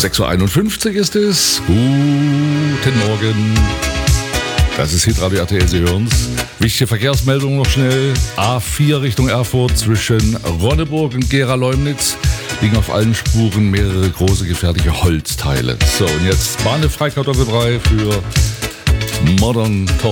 6.51 Uhr ist es. Guten Morgen. Das ist Hitradio RTL, Sie hören's. Wichtige Verkehrsmeldung noch schnell. A4 Richtung Erfurt zwischen Ronneburg und Gera-Leumnitz liegen auf allen Spuren mehrere große gefährliche Holzteile. So, und jetzt Bahn Freikartoffelbrei für Modern Talk.